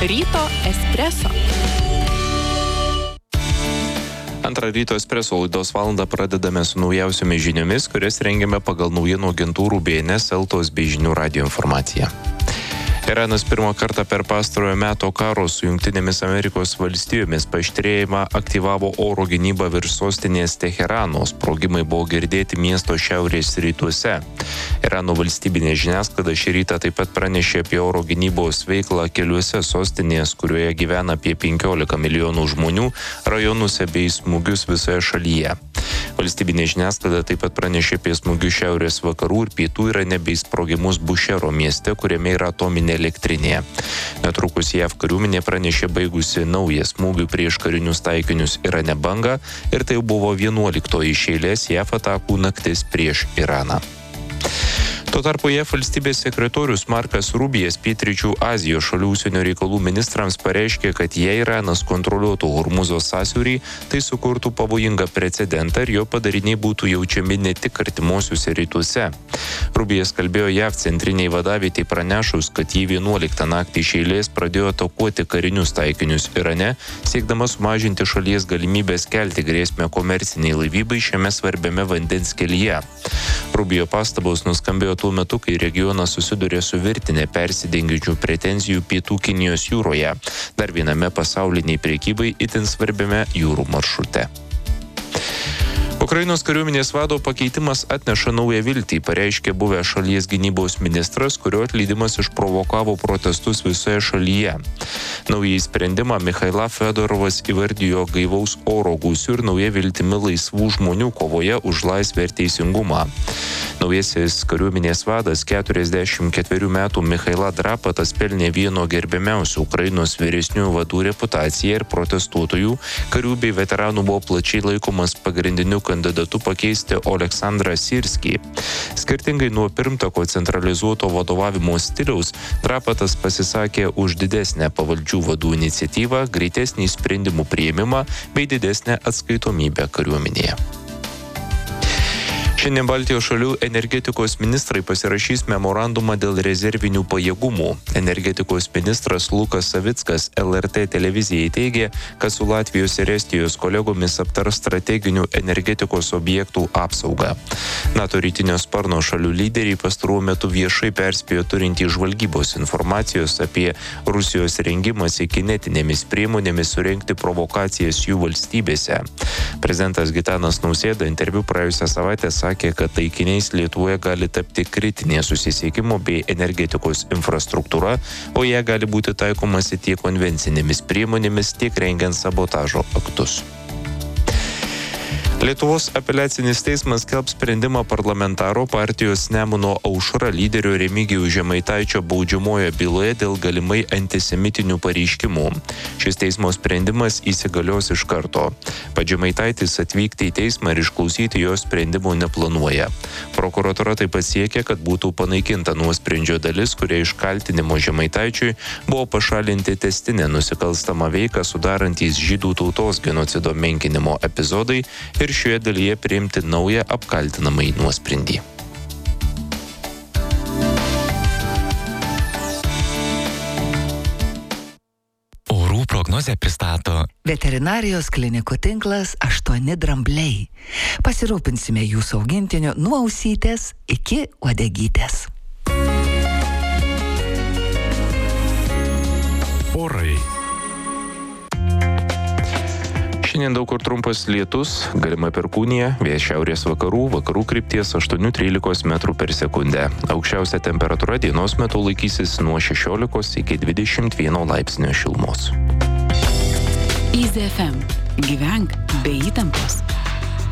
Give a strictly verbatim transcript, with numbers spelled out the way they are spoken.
Ryto espreso. Antrą ryto espreso laidos valandą pradedame su naujausiomis žiniomis, kurias rengiame pagal naujienų agentūrų B N S, Eltos bei Žinių radijo informaciją. Iranas pirmą kartą per pastarojo meto karo su Jungtinėmis Amerikos valstijomis paaštrėjimą aktyvavo oro gynybą virš sostinės Teherano. Sprogimai buvo girdėti miesto šiaurės rytuose. Irano valstybinė žiniasklaida šį rytą taip pat pranešė apie oro gynybos veiklą keliuose sostinės, kurioje gyvena apie penkiolika milijonų žmonių, rajonuose bei smūgius visoje šalyje. Valstybinė žiniasklaida taip pat pranešė apie smūgius šiaurės vakarų ir pietų Irane bei sprogimus Bušero mieste, kuriame yra atominė elektrinė. Netrukus J A V kariuomenė pranešė baigusi naują smūgių prieš karinius taikinius Irane bangą ir tai buvo vienuoliktoji iš eilės J A V atakų naktis prieš Iraną. Tuo tarpu J A V valstybės sekretorius Markas Rubijas pietryčių Azijos šalių užsienio reikalų ministrams pareiškė, kad jei Iranas kontroliuotų Hormuzo sąsiaurį, tai sukurtų pavojingą precedentą ir jo padariniai būtų jaučiami ne tik artimuosiuose rytuose. Rubijas kalbėjo J A V centriniai vadavietei pranešus, kad jį vienuoliktą naktį iš eilės pradėjo atakuoti karinius taikinius Irane, siekdama sumažinti šalies galimybės kelti grėsmę komerciniai laivybai šiame svarbiame vandens kelyje. Rubijo pastabos nuskambėjo tuo metu, kai regionas susidurė su virtinė persidengiančių pretenzijų pietų Kinijos jūroje, dar viename pasauliniai prekybai itin svarbiame jūrų maršrute. Ukrainos kariuomenės vado pakeitimas atneša naują viltį, pareiškė buvęs šalies gynybos ministras, kurio atleidimas išprovokavo protestus visoje šalyje. Naująjį sprendimą Michaila Fedorovas įvardijo gaivaus oro gūsiu ir nauja viltimi laisvų žmonių kovoje už laisvę ir teisingumą. Naujasis kariuomenės vadas keturiasdešimt ketverių metų Michaila Drapatas pelnė vieno gerbiamiausių Ukrainos vyresnių vadų reputaciją ir protestuotojų, karių bei veteranų buvo plačiai laikomas pagrindiniu kandidatu pakeisti Oleksandrą Sirskį. Skirtingai nuo pirmtako centralizuoto vadovavimo stiliaus, Drapatas pasisakė už didesnę pavaldžių vadų iniciatyvą, greitesnį sprendimų priėmimą bei didesnę atskaitomybę kariuomenėje. Šiandien Baltijos šalių energetikos ministrai pasirašys memorandumą dėl rezervinių pajėgumų. Energetikos ministras Lukas Savickas L R T televizijai teigė, kad su Latvijos ir Estijos kolegomis aptars strateginių energetikos objektų apsaugą. NATO rytinio sparno šalių lyderiai pastaruoju metu viešai perspėjo turintį žvalgybos informacijos apie Rusijos rengimąsi kinetinėmis priemonėmis surengti provokacijas jų valstybėse. Prezidentas Gitanas Nausėda interviu praėjusią savaitę sakė, kad taikiniais Lietuvoje gali tapti kritinė susisiekimo bei energetikos infrastruktūra, o jie gali būti taikomasi tiek konvencinėmis priemonėmis, tiek rengiant sabotažo aktus. Lietuvos apeliacinis teismas skelbs sprendimą parlamentaro partijos Nemuno aušra lyderio Remigijaus Žemaitaičio baudžiamojoje byloje dėl galimai antisemitinių pareiškimų. Šis teismo sprendimas įsigalios iš karto. Pats Žemaitaitis atvykti į teismą ir išklausyti jo sprendimų neplanuoja. Prokuratūra taip pat siekia, kad būtų panaikinta nuosprendžio dalis, kuria iš kaltinimo Žemaitaičiui buvo pašalinti testinę nusikalstamą veiką sudarantys žydų tautos genocido menkinimo epizodai ir šioje dalyje priimti naują apkaltinamąjį nuosprendį. Orų prognozę pristato Veterinarijos klinikų tinklas aštuoni drambliai. Pasirūpinsime jūsų augintiniu nuo ausytės iki uodegytės. orai. Šiandien daug kur trumpas lietus, galima perkūnija, vėjas šiaurės vakarų, vakarų krypties aštuoni trylikos metrų per sekundę. Aukščiausia temperatūra dienos metu laikysis nuo šešiolikos iki dvidešimt vieno laipsnio šilumos. Easy F M. Gyvenk be įtampos.